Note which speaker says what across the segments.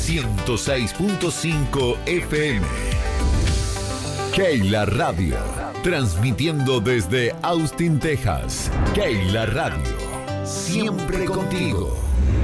Speaker 1: 106.5 FM. Keila Radio, transmitiendo desde Austin, Texas. Keila Radio, siempre contigo.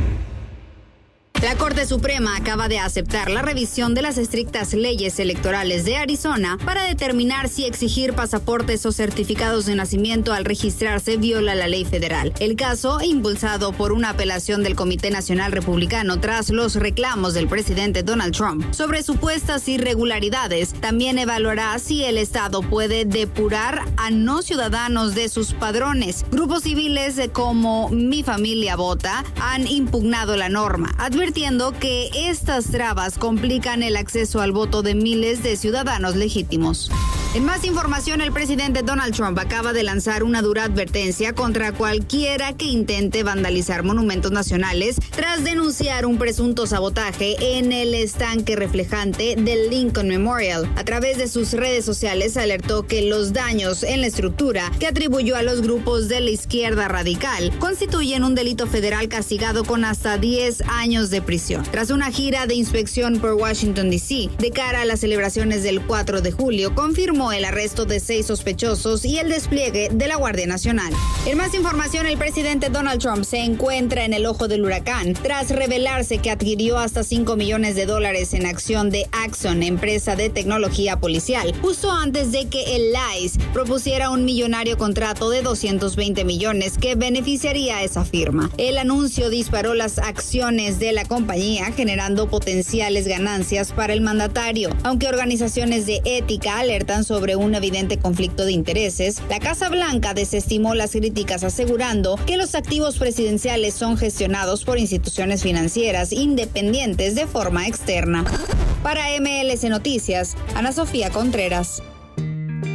Speaker 2: La Corte Suprema acaba de aceptar la revisión de las estrictas leyes electorales de Arizona para determinar si exigir pasaportes o certificados de nacimiento al registrarse viola la ley federal. El caso, impulsado por una apelación del Comité Nacional Republicano tras los reclamos del presidente Donald Trump sobre supuestas irregularidades, también evaluará si el Estado puede depurar a no ciudadanos de sus padrones. Grupos civiles como Mi Familia Vota han impugnado la norma, advirtiendo que estas trabas complican el acceso al voto de miles de ciudadanos legítimos. En más información, el presidente Donald Trump acaba de lanzar una dura advertencia contra cualquiera que intente vandalizar monumentos nacionales tras denunciar un presunto sabotaje en el estanque reflejante del Lincoln Memorial. A través de sus redes sociales alertó que los daños en la estructura que atribuyó a los grupos de la izquierda radical constituyen un delito federal castigado con hasta 10 años de prisión. Tras una gira de inspección por Washington, D.C., de cara a las celebraciones del 4 de julio, confirmó el arresto de 6 sospechosos y el despliegue de la Guardia Nacional. En más información, el presidente Donald Trump se encuentra en el ojo del huracán tras revelarse que adquirió hasta $5 millones en acción de Axon, empresa de tecnología policial, justo antes de que el ICE propusiera un millonario contrato de $220 millones que beneficiaría a esa firma. El anuncio disparó las acciones de la compañía, generando potenciales ganancias para el mandatario. Aunque organizaciones de ética alertan sobre un evidente conflicto de intereses, la Casa Blanca desestimó las críticas asegurando que los activos presidenciales son gestionados por instituciones financieras independientes de forma externa. Para MLS Noticias, Ana Sofía Contreras.